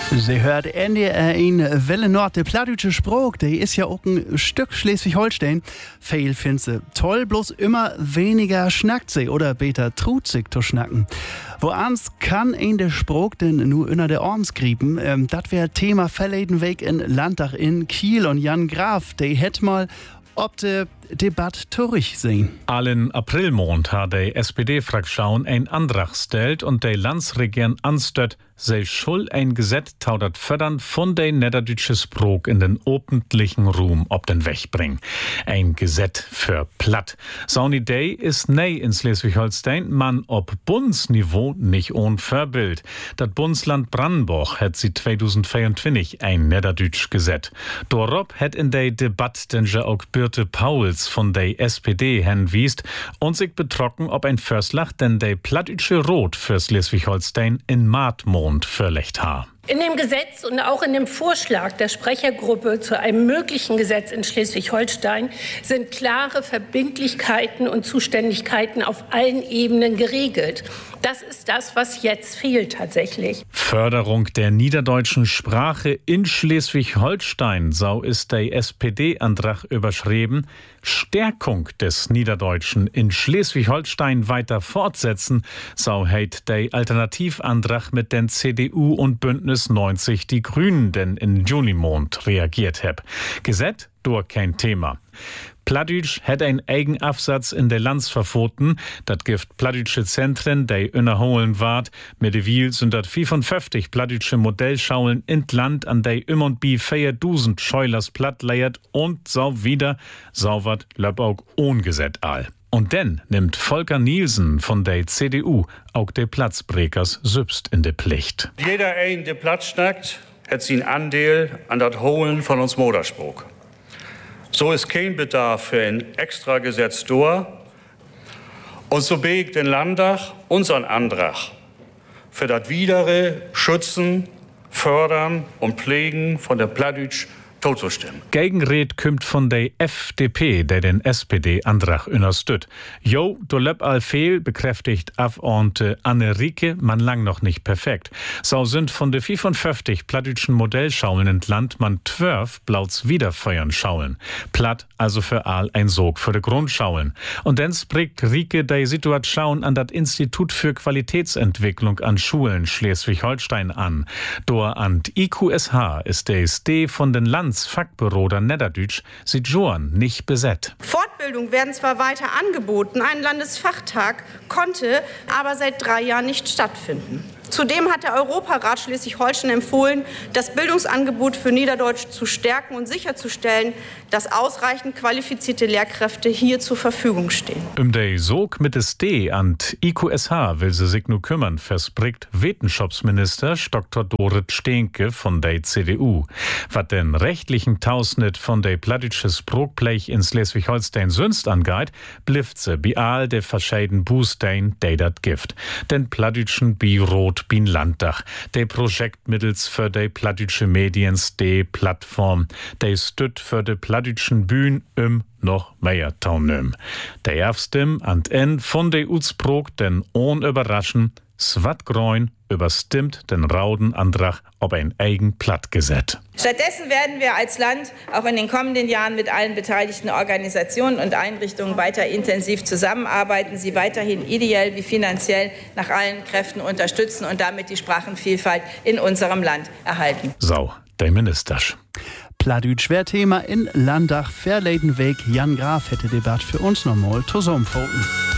Sie hört NDR in Welle Nord. Der plattdeutsche Spruch, der ist ja auch ein Stück Schleswig-Holstein. Viel findet sie toll, bloß immer weniger schnackt sie oder beter tut sich zu schnacken. Woans kann in der Spruch denn nur unter der Arms griepen? Das wäre Thema verleden Weg in Landtag in Kiel und Jan Graf, der hätt mal ob de Debatte durch sehen. Allen Aprilmond hat die SPD-Fraktion ein Antrag stellt und die Landsregierung anstört, sei schuld ein Gesetz taudert fördern von der niederdeutsche Spruch in den öffentlichen Ruhm ob den Weg bringen. Ein Gesetz für platt. So eine Idee ist neu in Schleswig-Holstein, man ob Bundesniveau nicht ohne Vorbild. Das Bundesland Brandenburg hat sie 2024 ein niederdeutsch Gesetz. Darauf hat in der Debatte den auch Birte Pauls von der SPD hinwiest und sich betrocken, ob ein Förslach denn der plattdeutsche Rot für Schleswig-Holstein in Maatmond verlegt ha. In dem Gesetz und auch in dem Vorschlag der Sprechergruppe zu einem möglichen Gesetz in Schleswig-Holstein sind klare Verbindlichkeiten und Zuständigkeiten auf allen Ebenen geregelt. Das ist das, was jetzt fehlt tatsächlich. Förderung der niederdeutschen Sprache in Schleswig-Holstein, so ist der SPD-Antrag überschrieben. Stärkung des Niederdeutschen in Schleswig-Holstein weiter fortsetzen, so hat der Alternativantrag mit den CDU und Bündnis 90 die Grünen denn in Junimond reagiert hab. Gesetz durch kein Thema. Plattdeutsch hat ein Eigenabsatz in der Lands verfoten. Das gibt plattdeutsche Zentren, die innerholen ward. Mittlerweile sind das 55 plattdeutsche Modellschaulen in Land, an der und bi 4000 Scheulers platt leiert und so wieder, so wat löb auch ungesetzt all. Und dann nimmt Volker Nielsen von der CDU auch der Platzbrekers sübst in der Pflicht. Jeder ein, der Platz schnackt, hat sin Anteil an das Holen von uns Moderspruch. So ist kein Bedarf für ein Extragesetz da. Und so begt den Landtag unseren Antrag für das widere Schützen, Fördern und Pflegen von der Plattdeutsch totzustimmen. Gegenred kommt von der FDP, der den SPD-Antrag unterstützt. Jo, do löb all fehl, bekräftigt Abgeordnete Anne Rieke, man lang noch nicht perfekt. So sind von der 55 plattdeutschen Modellschaulen entland man 12 blauts Wiederfeuern Schaulen. Platt, also für all ein Sog für de Grundschaulen. Und dann spricht Rieke die Situation an das Institut für Qualitätsentwicklung an Schulen Schleswig-Holstein an. Dor an IQSH ist der SD von den Fachbüro der Niederdeutsch sieht Johann nicht besetzt. Fortbildungen werden zwar weiter angeboten, ein Landesfachtag konnte aber seit 3 Jahren nicht stattfinden. Zudem hat der Europarat Schleswig-Holstein empfohlen, das Bildungsangebot für Niederdeutsch zu stärken und sicherzustellen, dass ausreichend qualifizierte Lehrkräfte hier zur Verfügung stehen. Der Sog mit des D an IQSH will sie sich nur kümmern, verspricht Wetenschaftsminister Dr. Dorit Steenke von der CDU. Was den rechtlichen Tausnet von der plattdeutsche Sprachblech in Schleswig-Holstein sünst angeht, blifft sie bei all der verschiedenen Bußstein, der dat gift. Den plattdeutschen Birot bin Landtag. Der Projekt mittels für die plattdeutsche Mediens, die Plattform, der stütt für die plattdeutschen Bühnen noch mehr taunüm. Der erste an en von der Utsprog den ohn überraschen, Svatgroin überstimmt den Raudenantrag ob ein eigen Plattgesetz. Stattdessen werden wir als Land auch in den kommenden Jahren mit allen beteiligten Organisationen und Einrichtungen weiter intensiv zusammenarbeiten, sie weiterhin ideell wie finanziell nach allen Kräften unterstützen und damit die Sprachenvielfalt in unserem Land erhalten. So, der Minister. Plattdeutsch wär Thema in Landtag verleden Weg. Jan Graf hätte Debatte für uns nochmal zusammenfoten.